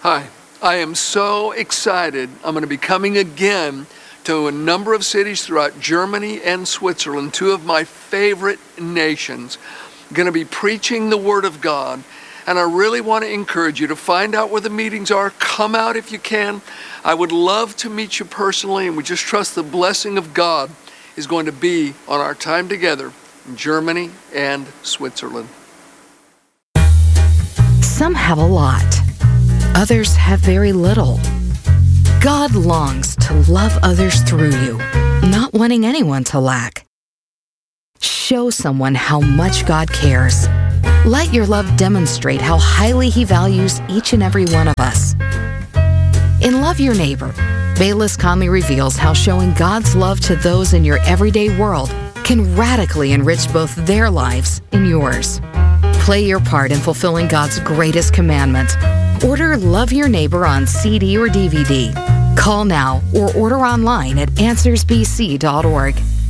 Hi, I am so excited. I'm going to be coming again to a number of cities throughout Germany and Switzerland, two of my favorite nations. I'm going to be preaching the Word of God, and I really want to encourage you to find out where the meetings are. Come out if you can. I would love to meet you personally, and we just trust the blessing of God is going to be on our time together in Germany and Switzerland. Some have a lot. Others have very little. God longs to love others through you, not wanting anyone to lack. Show someone how much God cares. Let your love demonstrate how highly He values each and every one of us. In Love Your Neighbor, Baylis Conley reveals how showing God's love to those in your everyday world can radically enrich both their lives and yours. Play your part in fulfilling God's greatest commandment. Order Love Your Neighbor on CD or DVD. Call now or order online at AnswersBC.org.